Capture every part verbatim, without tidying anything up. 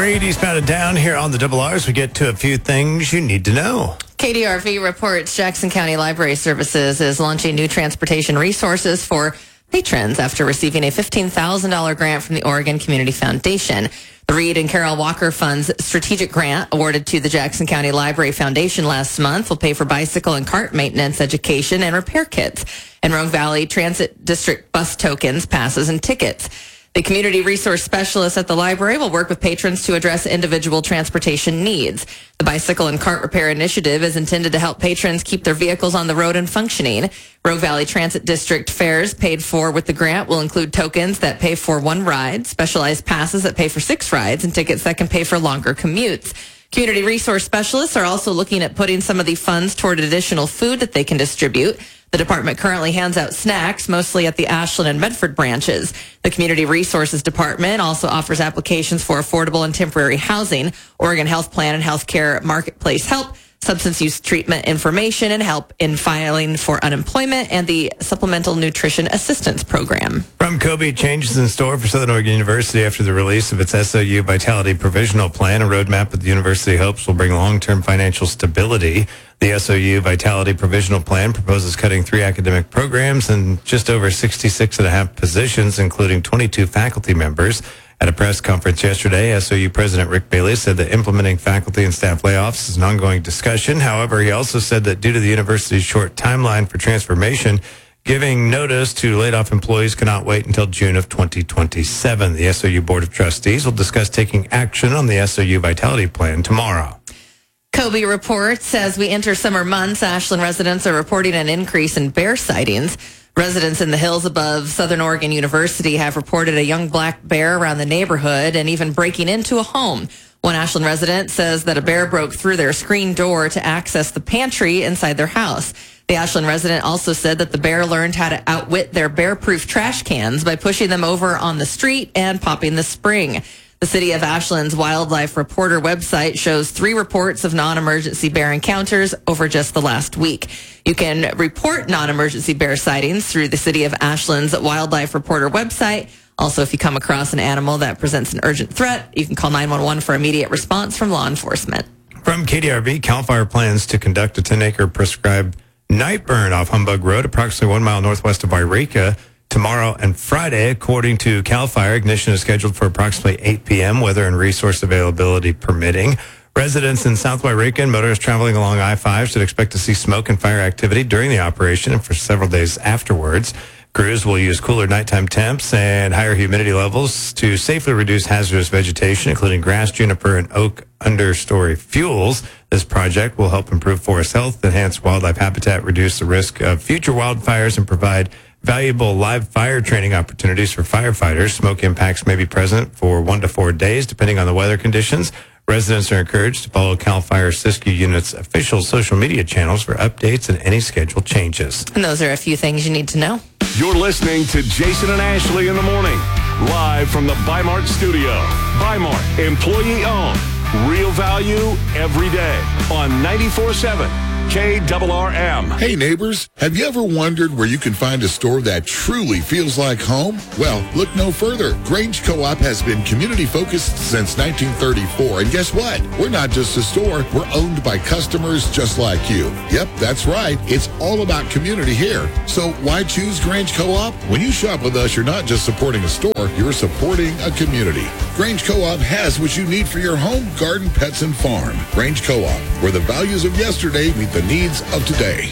Reed, eastbound and down here on the Double R's. We get to a few things you need to know. K D R V reports Jackson County Library Services is launching new transportation resources for patrons after receiving a fifteen thousand dollars grant from the Oregon Community Foundation. The Reed and Carol Walker Fund's strategic grant awarded to the Jackson County Library Foundation last month will pay for bicycle and cart maintenance, education, and repair kits, and Rogue Valley Transit District bus tokens, passes, and tickets. The community resource specialists at the library will work with patrons to address individual transportation needs. The bicycle and cart repair initiative is intended to help patrons keep their vehicles on the road and functioning. Rogue Valley Transit District fares paid for with the grant will include tokens that pay for one ride, specialized passes that pay for six rides, and tickets that can pay for longer commutes. Community resource specialists are also looking at putting some of the funds toward additional food that they can distribute. The department currently hands out snacks, mostly at the Ashland and Medford branches. The Community Resources Department also offers applications for affordable and temporary housing, Oregon Health Plan and Healthcare Marketplace help, substance use treatment information, and help in filing for unemployment, and the Supplemental Nutrition Assistance Program. From Kobe, changes in store for Southern Oregon University after the release of its S O U Vitality Provisional Plan. A roadmap that the university hopes will bring long-term financial stability. The S O U Vitality Provisional Plan proposes cutting three academic programs and just over sixty-six and a half positions, including twenty-two faculty members. At a press conference yesterday, S O U President Rick Bailey said that implementing faculty and staff layoffs is an ongoing discussion. However, he also said that due to the university's short timeline for transformation, giving notice to laid-off employees cannot wait until June of twenty twenty-seven. The S O U Board of Trustees will discuss taking action on the S O U Vitality Plan tomorrow. Kobe reports as we enter summer months, Ashland residents are reporting an increase in bear sightings. Residents in the hills above Southern Oregon University have reported a young black bear around the neighborhood and even breaking into a home. One Ashland resident says that a bear broke through their screen door to access the pantry inside their house. The Ashland resident also said that the bear learned how to outwit their bear-proof trash cans by pushing them over on the street and popping the spring. The City of Ashland's Wildlife Reporter website shows three reports of non-emergency bear encounters over just the last week. You can report non-emergency bear sightings through the City of Ashland's Wildlife Reporter website. Also, if you come across an animal that presents an urgent threat, you can call nine one one for immediate response from law enforcement. From K D R V, CAL FIRE plans to conduct a ten-acre prescribed night burn off Humbug Road, approximately one mile northwest of Yreka, tomorrow and Friday. According to CAL FIRE, ignition is scheduled for approximately eight p.m., weather and resource availability permitting. Residents in South Yreka and motorists traveling along I five should expect to see smoke and fire activity during the operation and for several days afterwards. Crews will use cooler nighttime temps and higher humidity levels to safely reduce hazardous vegetation, including grass, juniper, and oak understory fuels. This project will help improve forest health, enhance wildlife habitat, reduce the risk of future wildfires, and provide valuable live fire training opportunities for firefighters. Smoke impacts may be present for one to four days, depending on the weather conditions. Residents are encouraged to follow CAL FIRE Siskiyou Unit's official social media channels for updates and any schedule changes. And those are a few things you need to know. You're listening to Jason and Ashley in the morning, live from the Bi-Mart studio. Bi-Mart, employee owned, real value every day on ninety-four seven K R R M. Hey neighbors, have you ever wondered where you can find a store that truly feels like home? Well, look no further. Grange Co-op has been community focused since nineteen thirty-four, and guess what? We're not just a store, we're owned by customers just like you. Yep, that's right. It's all about community here. So why choose Grange Co-op? When you shop with us, you're not just supporting a store, you're supporting a community. Grange Co-op has what you need for your home, garden, pets, and farm. Grange Co-op, where the values of yesterday meet the needs of today.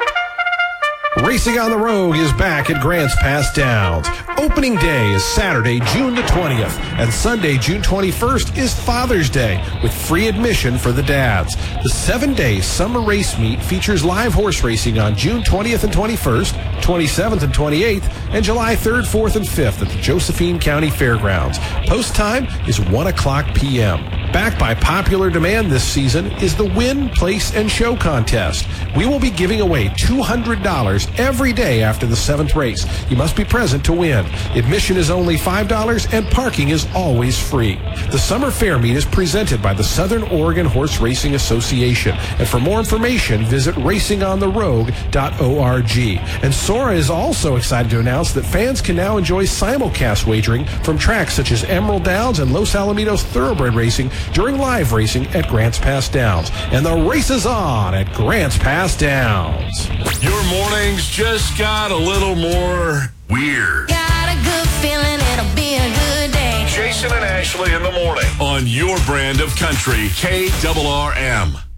Racing on the Rogue is back at Grants Pass Downs. Opening day is Saturday, June the twentieth, and Sunday, June twenty-first is Father's Day with free admission for the dads. The seven-day summer race meet features live horse racing on June twentieth and twenty-first, twenty-seventh and twenty-eighth, and July third, fourth, and fifth at the Josephine County Fairgrounds. Post time is one o'clock p.m. Backed by popular demand this season is the Win, Place, and Show contest. We will be giving away two hundred dollars every day after the seventh race. You must be present to win. Admission is only five dollars and parking is always free. The Summer Fair Meet is presented by the Southern Oregon Horse Racing Association. And for more information, visit racing on the rogue dot org. And Sora is also excited to announce that fans can now enjoy simulcast wagering from tracks such as Emerald Downs and Los Alamitos Thoroughbred Racing during live racing at Grants Pass Downs. And the race is on at Grants Pass Downs. Your mornings just got a little more weird. Got a good feeling it'll be a good day. Jason and Ashley in the morning on your brand of country, K R R M.